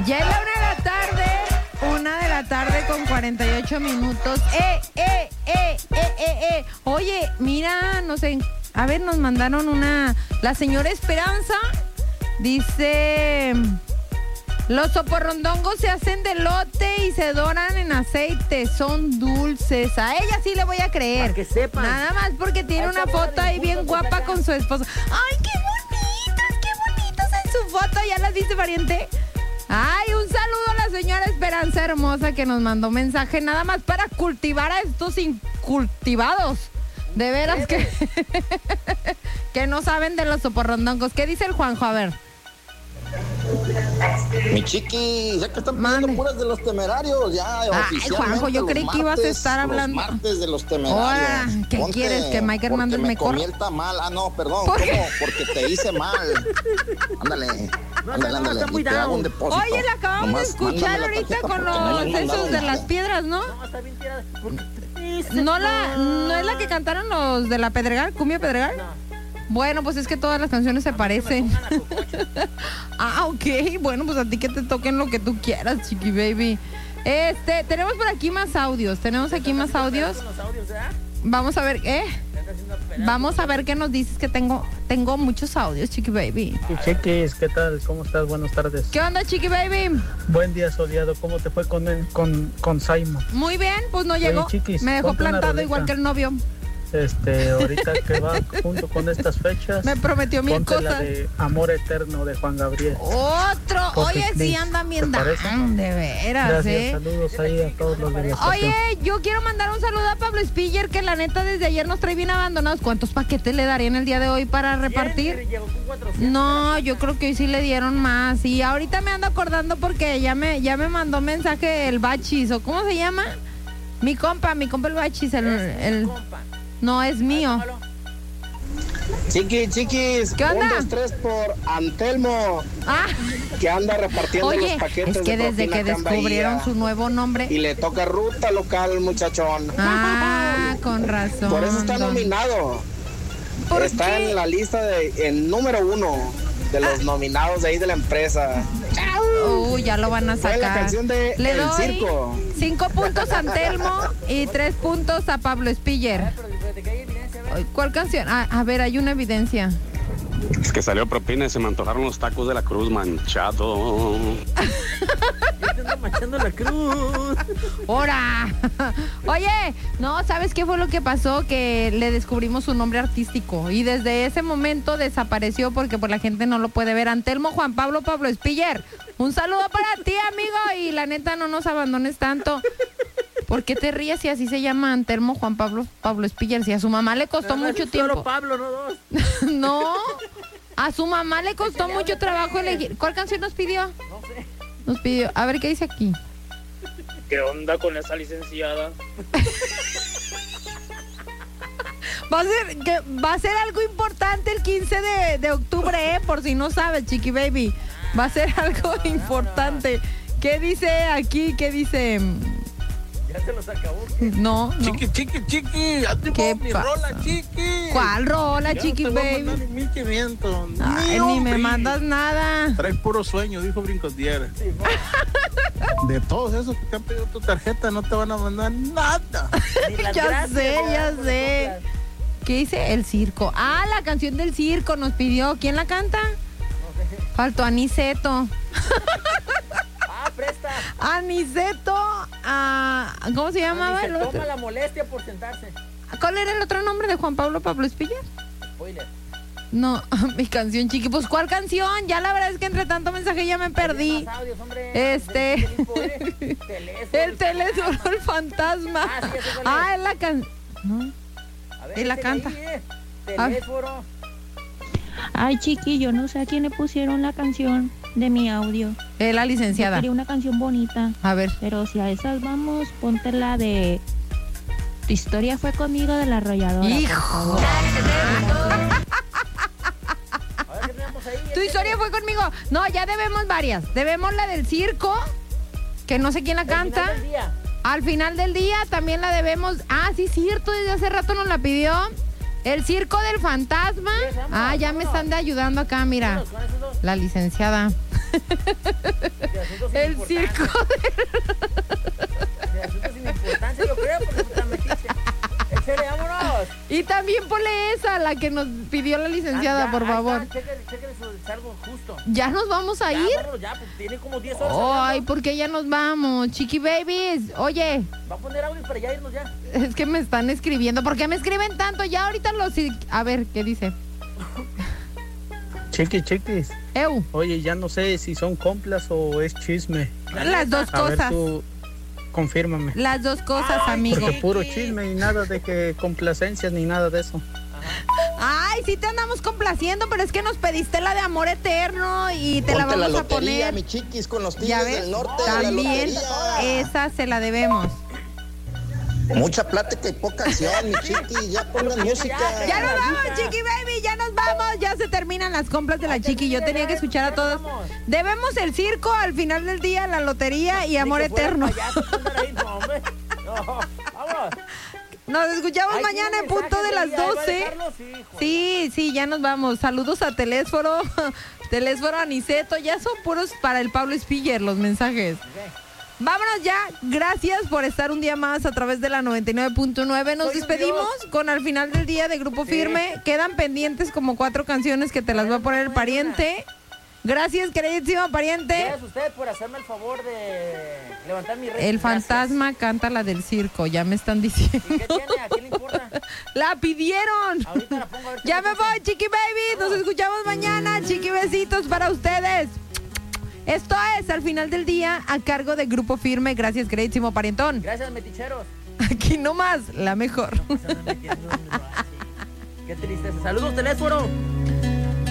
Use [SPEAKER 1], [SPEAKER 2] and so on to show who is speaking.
[SPEAKER 1] Ya es la 1:00 con 48 minutos. Oye, mira, no sé, a ver, nos mandaron la señora Esperanza dice: los soporrondongos se hacen de elote y se doran en aceite, son dulces. A ella sí le voy a creer.
[SPEAKER 2] Para que sepan.
[SPEAKER 1] Nada más porque tiene una foto ahí bien guapa con su esposo. ¡Ay, qué bonitos en su foto! ¿Ya las viste, pariente? Ay, un saludo a la señora Esperanza hermosa que nos mandó mensaje nada más para cultivar a estos incultivados. De veras que no saben de los soporrondongos. ¿Qué dice el Juanjo? A ver.
[SPEAKER 3] Mi chiqui, ya que están pidiendo puras de los temerarios, ya.
[SPEAKER 1] Ay, Juanjo, yo creí que ibas a estar hablando.
[SPEAKER 3] Los martes de los temerarios.
[SPEAKER 1] Ahora, ¿qué quieres? ¿Que Mike Hernández me corra?
[SPEAKER 3] Porque me comí el tamal. Ah, no, perdón. ¿Cómo? Porque te hice mal. Ándale. Y te hago un depósito.
[SPEAKER 1] Oye, la acabamos de escuchar ahorita con los esos de las piedras, ¿no?
[SPEAKER 2] No, está bien tirada.
[SPEAKER 1] ¿No es la que cantaron los de la Pedregal, Cumbia Pedregal?
[SPEAKER 2] No.
[SPEAKER 1] Bueno, pues es que todas las canciones se parecen. Ah, ok. Bueno, pues a ti que te toquen lo que tú quieras, chiqui baby. Tenemos por aquí más audios. Vamos a ver, Vamos a ver qué nos dices, que tengo muchos audios, chiqui baby.
[SPEAKER 4] Chiquis, ¿qué tal? ¿Cómo estás? Buenas tardes.
[SPEAKER 1] ¿Qué onda, chiqui baby?
[SPEAKER 4] Buen día, soleado. ¿Cómo te fue con Simon?
[SPEAKER 1] Muy bien, pues no llegó.
[SPEAKER 4] Chiquis,
[SPEAKER 1] me dejó plantado igual que el novio.
[SPEAKER 4] Ahorita que va junto con estas fechas,
[SPEAKER 1] me prometió mil cosas.
[SPEAKER 4] La de Amor Eterno de Juan Gabriel.
[SPEAKER 1] Otro. Oye, sí andan bien dan, de veras.
[SPEAKER 4] Gracias, saludos ahí a todos los de la estación.
[SPEAKER 1] Oye, yo quiero mandar un saludo a Pablo Spiller, que la neta desde ayer nos trae bien abandonados. ¿Cuántos paquetes le darían el día de hoy para repartir? No, yo creo que hoy sí le dieron más. Y ahorita me ando acordando porque ya me mandó mensaje el Bachis, ¿o cómo se llama? Mi compa el Bachis, el no, es mío.
[SPEAKER 3] Chiquis,
[SPEAKER 1] ¿qué onda?
[SPEAKER 3] 1, 2, 3 por Antelmo. Que anda repartiendo los paquetes.
[SPEAKER 1] Es que desde que descubrieron su nuevo nombre.
[SPEAKER 3] Y le toca ruta local, muchachón.
[SPEAKER 1] Con razón.
[SPEAKER 3] Por eso está nominado. Está en la lista en número 1 de los nominados de ahí de la empresa.
[SPEAKER 1] Ya lo van a sacar.
[SPEAKER 3] La canción de
[SPEAKER 1] Le
[SPEAKER 3] El
[SPEAKER 1] doy
[SPEAKER 3] Circo.
[SPEAKER 1] 5 puntos a Antelmo y 3 puntos a Pablo Spiller. ¿Cuál canción? A ver, hay una evidencia.
[SPEAKER 5] Es que salió propina y se me antojaron los tacos de la Cruz manchado.
[SPEAKER 2] Ya te ando manchando la cruz.
[SPEAKER 1] ¡Hora! Oye, no, ¿sabes qué fue lo que pasó? Que le descubrimos su nombre artístico y desde ese momento desapareció porque pues la gente no lo puede ver. Antelmo Juan Pablo Spiller. Un saludo para ti, amigo, y la neta no nos abandones tanto. ¿Por qué te ríes si así se llama Antelmo Juan Pablo Spiller? Si a su mamá le costó mucho tiempo.
[SPEAKER 2] Solo Pablo, no dos.
[SPEAKER 1] No, a su mamá le costó mucho trabajo elegir. ¿Cuál canción nos pidió?
[SPEAKER 2] No sé.
[SPEAKER 1] Nos pidió, a ver qué dice aquí.
[SPEAKER 4] ¿Qué onda con esa licenciada?
[SPEAKER 1] Va a ser algo importante el 15 de octubre, por si no sabes, chiqui baby. Va a ser algo importante. ¿Qué dice aquí? ¿Qué dice?
[SPEAKER 2] Ya se los acabó.
[SPEAKER 1] No.
[SPEAKER 4] Chiqui, ya te
[SPEAKER 1] ¿Qué
[SPEAKER 4] pongo mi
[SPEAKER 1] pasa?
[SPEAKER 4] rola, chiqui.
[SPEAKER 1] ¿Cuál rola, chiqui baby?
[SPEAKER 4] Ni 1500.
[SPEAKER 1] Ay, ni me mandas nada.
[SPEAKER 4] Trae puro sueño, dijo Brincotier.
[SPEAKER 2] Sí,
[SPEAKER 4] De todos esos que te han pedido tu tarjeta, no te van a mandar nada.
[SPEAKER 1] Ya sé. ¿Qué dice? El circo. La canción del circo nos pidió. ¿Quién la canta?
[SPEAKER 2] No sé.
[SPEAKER 1] Faltó Aniceto.
[SPEAKER 2] Presta.
[SPEAKER 1] Aniceto. ¿Cómo se llamaba el otro?
[SPEAKER 2] Toma la molestia por sentarse.
[SPEAKER 1] ¿Cuál era el otro nombre de Juan Pablo Spiller?
[SPEAKER 2] Spoiler.
[SPEAKER 1] No, mi canción, chiqui. Pues, ¿cuál canción? Ya la verdad es que entre tanto mensaje ya me perdí.
[SPEAKER 2] Más audios, hombre.
[SPEAKER 1] El teléfono, el fantasma.
[SPEAKER 2] Sí, es
[SPEAKER 1] la canción. No.
[SPEAKER 2] A ver,
[SPEAKER 1] y la canta.
[SPEAKER 2] Teléfono.
[SPEAKER 6] Ay, chiqui, yo no sé a quién le pusieron la canción de mi audio.
[SPEAKER 1] La licenciada.
[SPEAKER 6] Yo quería una canción bonita.
[SPEAKER 1] A ver.
[SPEAKER 6] Pero si a esas vamos, ponte la de Tu historia fue conmigo de la arrolladora.
[SPEAKER 1] ¡Hijo! Tu historia fue conmigo. No, ya debemos varias. Debemos la del circo, que no sé quién la canta. Al final del día también la debemos. Sí, cierto, desde hace rato nos la pidió. El circo del fantasma. Ya me están ayudando acá, mira. La licenciada.
[SPEAKER 2] De asuntos sin
[SPEAKER 1] El
[SPEAKER 2] importancia.
[SPEAKER 1] circo.
[SPEAKER 2] De asuntos sin importancia, yo creo, porque está metiche. Échale, vámonos.
[SPEAKER 1] Y también ponle esa, la que nos pidió la licenciada,
[SPEAKER 2] Ya,
[SPEAKER 1] por
[SPEAKER 2] ahí
[SPEAKER 1] favor.
[SPEAKER 2] está, chéquele su algo justo.
[SPEAKER 1] ¿Ya nos vamos a
[SPEAKER 2] Ya,
[SPEAKER 1] ir?
[SPEAKER 2] vámonos, ya, pues tiene como 10 horas.
[SPEAKER 1] Ay,
[SPEAKER 2] hablando.
[SPEAKER 1] ¿por qué ya nos vamos? Chiqui Babies, oye,
[SPEAKER 2] Va a poner audio para ya irnos ya.
[SPEAKER 1] es que me están escribiendo. ¿Por qué me escriben tanto? Ya ahorita los... A ver, ¿qué dice?
[SPEAKER 7] Chiquis.
[SPEAKER 1] Eu,
[SPEAKER 7] Oye, ya no sé si son complas o es chisme.
[SPEAKER 1] las dos
[SPEAKER 7] A ver,
[SPEAKER 1] cosas.
[SPEAKER 7] tú confírmame.
[SPEAKER 1] Las dos cosas,
[SPEAKER 2] Ay,
[SPEAKER 1] amigo.
[SPEAKER 7] Porque puro chisme y nada de que complacencias ni nada de eso.
[SPEAKER 1] Ay, sí te andamos complaciendo, pero es que nos pediste la de amor eterno y te la
[SPEAKER 3] Ponte
[SPEAKER 1] vamos
[SPEAKER 3] la
[SPEAKER 1] a
[SPEAKER 3] lotería,
[SPEAKER 1] poner.
[SPEAKER 3] mi chiquis, con los
[SPEAKER 1] Ya
[SPEAKER 3] tigres
[SPEAKER 1] ves,
[SPEAKER 3] del norte. de la
[SPEAKER 1] también
[SPEAKER 3] lotería.
[SPEAKER 1] esa se la debemos.
[SPEAKER 3] Mucha plática y poca acción, mi chiquis. Ya pongan música.
[SPEAKER 1] Ya nos vamos, Chiqui Baby, ya nos vamos. Ya se terminan las compras de la Chiqui. Yo tenía que escuchar a todos. Debemos el circo, al final del día, la lotería y amor eterno.
[SPEAKER 2] No, vámonos.
[SPEAKER 1] Nos escuchamos
[SPEAKER 2] Ahí
[SPEAKER 1] mañana en
[SPEAKER 2] tiene
[SPEAKER 1] punto de
[SPEAKER 2] mensajes
[SPEAKER 1] las
[SPEAKER 2] ahí, ¿va a
[SPEAKER 1] 12.
[SPEAKER 2] dejarlos? Híjole.
[SPEAKER 1] Sí, ya nos vamos. Saludos a Telésforo, Telésforo Aniceto. Ya son puros para el Pablo Spiller los mensajes. Vámonos ya. Gracias por estar un día más a través de la 99.9. Nos
[SPEAKER 2] Soy un
[SPEAKER 1] despedimos con al final del día de Grupo Firme. Quedan pendientes como 4 canciones que te las va a poner el pariente. Gracias, queridísimo pariente.
[SPEAKER 2] Gracias a usted por hacerme el favor de levantar mi red.
[SPEAKER 1] El fantasma canta la del circo, ya me están diciendo.
[SPEAKER 2] ¿Y qué tiene? ¿A quién le importa?
[SPEAKER 1] ¡La pidieron!
[SPEAKER 2] Ahorita la pongo a ver qué
[SPEAKER 1] Ya
[SPEAKER 2] me
[SPEAKER 1] me voy, Chiqui Baby. Nos escuchamos mañana. Chiqui, besitos para ustedes. Esto es Al final del día a cargo de Grupo Firme. Gracias, queridísimo parientón.
[SPEAKER 2] Gracias, meticheros.
[SPEAKER 1] Aquí nomás, la mejor.
[SPEAKER 2] Se andan metiendo en- Qué tristeza. Saludos, teléfono.